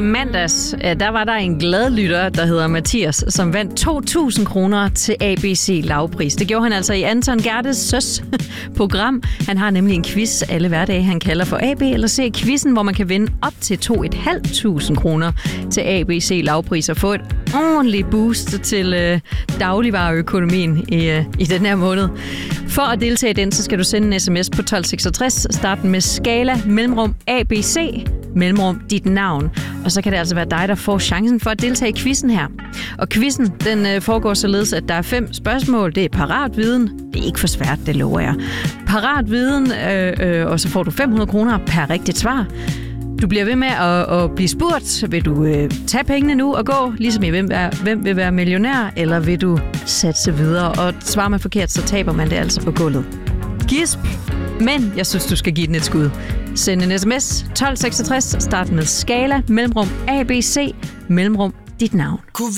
mandags, der var der en glad lytter, der hedder Mathias, som vandt 2.000 kroner til ABC lavpris. Det gjorde han altså i Anton Gerdes program. Han har nemlig en quiz alle hverdage, han kalder for AB eller C-quizzen, hvor man kan vinde op til 2.500 kroner til ABC lavpris og få et ordentligt boost til dagligvareøkonomien i den her måned. For at deltage i den, så skal du sende en sms på 1266, starten med skala, mellemrum, ABC, mellemrum, dit navn. Og så kan det altså være dig, der får chancen for at deltage i quizzen her. Og quizzen, den foregår således, at der er 5 spørgsmål. Det er parat viden. Det er ikke for svært, det lover jeg. Parat viden, og så får du 500 kroner per rigtigt svar. Du bliver ved med at blive spurgt, vil du tage pengene nu og gå, ligesom i hvem vil være millionær, eller vil du satse videre? Og svarer man forkert, så taber man det altså på gulvet. Gisp, men jeg synes, du skal give den et skud. Send en sms 1266, start med skala, mellemrum ABC, mellemrum dit navn.